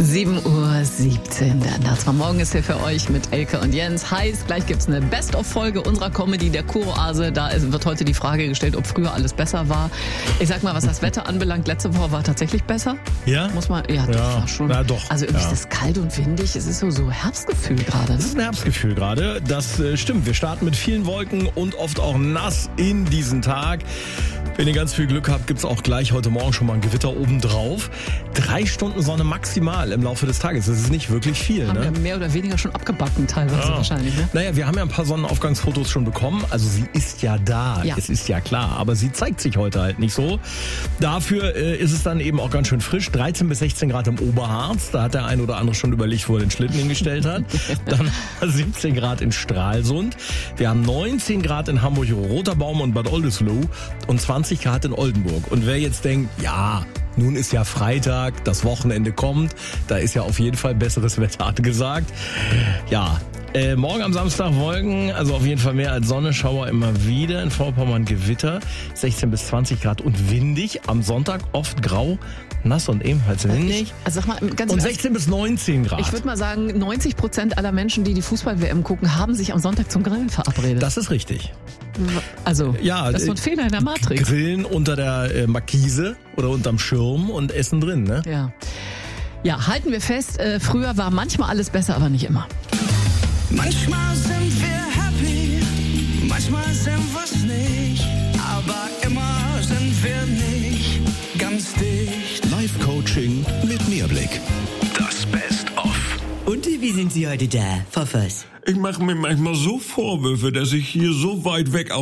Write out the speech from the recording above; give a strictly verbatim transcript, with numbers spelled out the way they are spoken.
sieben Uhr siebzehn. Der Andazma Morgen ist hier für euch mit Elke und Jens. Heißt, gleich gibt's eine Best-of-Folge unserer Comedy, der Kuroase. Da wird heute die Frage gestellt, ob früher alles besser war. Ich sag mal, was das Wetter anbelangt, letzte Woche war tatsächlich besser. Ja? Muss man, ja, doch, ja. war schon. Ja, doch. Also irgendwie ja. ist es kalt und windig. Es ist so, so Herbstgefühl gerade. Ne? Es ist ein Herbstgefühl gerade. Das äh, stimmt. Wir starten mit vielen Wolken und oft auch nass in diesen Tag. Wenn ihr ganz viel Glück habt, gibt's auch gleich heute Morgen schon mal ein Gewitter obendrauf. Drei Stunden Sonne maximal im Laufe des Tages. Das ist nicht wirklich viel. Haben ne? wir mehr oder weniger schon abgebacken teilweise ja. wahrscheinlich. Ne? Naja, wir haben ja ein paar Sonnenaufgangsfotos schon bekommen. Also sie ist ja da. Ja. Es ist ja klar. Aber sie zeigt sich heute halt nicht so. Dafür äh, ist es dann eben auch ganz schön frisch. dreizehn bis sechzehn Grad im Oberharz. Da hat der ein oder andere schon überlegt, wo er den Schlitten hingestellt hat. Dann siebzehn Grad in Stralsund. Wir haben neunzehn Grad in Hamburg-Roterbaum und Bad Oldesloe und zwanzig Grad in Oldenburg. Und wer jetzt denkt, ja, nun ist ja Freitag, das Wochenende kommt, da ist ja auf jeden Fall besseres Wetter angesagt. Ja, äh, morgen am Samstag Wolken, also auf jeden Fall mehr als Sonne, Schauer immer wieder, in Vorpommern Gewitter, sechzehn bis zwanzig Grad und windig, am Sonntag oft grau, nass und ebenfalls windig. Also sag mal, ganz und sechzehn bis neunzehn Grad. Ich würde mal sagen, neunzig Prozent aller Menschen, die die Fußball-W M gucken, haben sich am Sonntag zum Grillen verabredet. Das ist richtig. Also, ja, das ist so ein Fehler in der Matrix. Grillen unter der äh, Markise oder unterm Schirm und Essen drin, ne? Ja. Ja, halten wir fest, äh, früher war manchmal alles besser, aber nicht immer. Manchmal sind wir happy, manchmal sind wir's nicht, aber immer sind wir nicht ganz dicht. Live-Coaching mit Mehrblick. Das Best-of. Und wie sind Sie heute da, Frau Voss? Ich mache mir manchmal so Vorwürfe, dass ich hier so weit weg